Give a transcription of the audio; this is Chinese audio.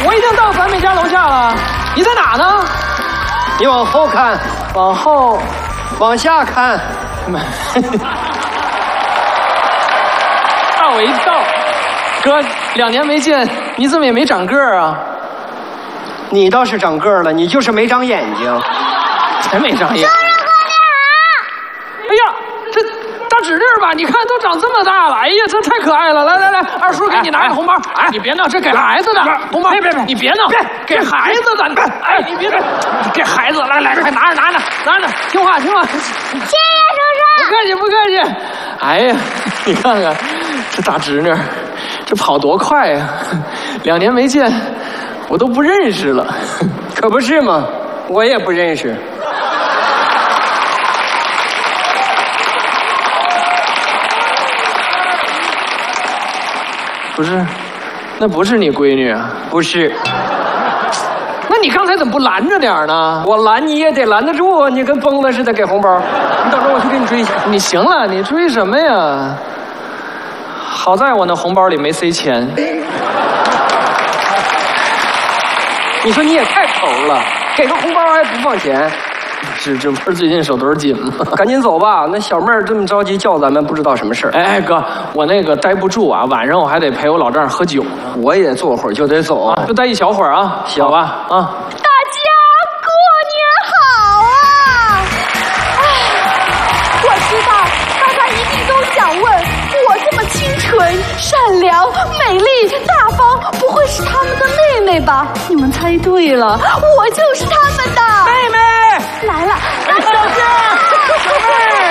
我已经到咱们家楼下了，你在哪呢？ 你往后看， 往后， 往下看。 吓我一跳。哥，2年没见，你怎么也没长个儿啊？ 你倒是长个儿了，你就是没长眼睛。 才没长眼。 生日快乐！ 哎呀，这大侄女吧，你看都长这么大了，哎呀，这太可爱了！来来来，二叔给你拿个红包。哎，你别闹，这给孩子的红包。别，你别闹，给孩子的。哎，你别给孩子，来，快拿着，听话。谢谢叔叔。 不客气。哎呀，你看看这大侄女，这跑多快呀！2年没见，我都不认识了。 可不是嘛，我也不认识。 不是，那不是你闺女啊？ 不是。 那你刚才怎么不拦着点呢？ 我拦你也得拦得住啊！你跟疯了似的给红包，你等着我去给你追去。 你行了，你追什么呀？好在我那红包里没塞钱。 你说你也太抠了，给个红包还不放钱。 这不是最近手头紧吗？ 赶紧走吧，那小妹儿这么着急叫咱们，不知道什么事儿。 哎，哥，我那个待不住啊，晚上我还得陪我老丈人喝酒呢。 我也坐会儿就得走， 就待一小会儿啊， 行好吧？啊， 大家过年好啊！我知道大家一定都想问，我这么清纯、善良、美丽、大方，不会是他们的妹妹吧？你们猜对了，我就是他们的妹妹。 来了， 小姐，小妹。